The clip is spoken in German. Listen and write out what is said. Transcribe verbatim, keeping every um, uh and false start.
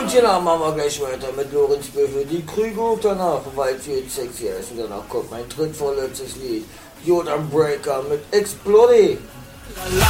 genau, machen wir gleich weiter mit Lorenz Büffel. Die Krüge danach, weil es jetzt sexy ist. Und danach kommt mein drittvorletztes Lied. Jordan Breaker mit Explode.